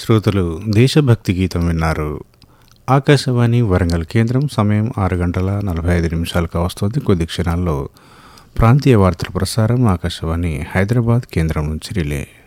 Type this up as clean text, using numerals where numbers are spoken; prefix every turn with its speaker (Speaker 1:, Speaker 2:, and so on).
Speaker 1: శ్రోతలు దేశభక్తి గీతం విన్నారు. ఆకాశవాణి వరంగల్ కేంద్రం. సమయం 6:45 వస్తుంది. కొద్ది క్షణాల్లో ప్రాంతీయ వార్తల ప్రసారం ఆకాశవాణి హైదరాబాద్ కేంద్రం నుంచి రిలే.